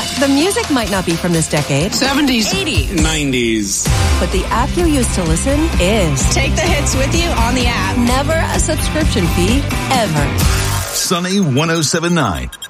The music might not be from this decade. 70s. 80s. 90s. But the app you use to listen is. Take the hits with you on the app. Never a subscription fee, ever. Sunny 107.9.